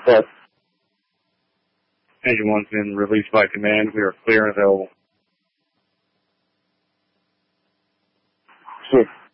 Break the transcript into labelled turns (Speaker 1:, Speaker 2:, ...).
Speaker 1: Yes.
Speaker 2: Engine 1's been released by command. We are clear and available.
Speaker 1: Sure.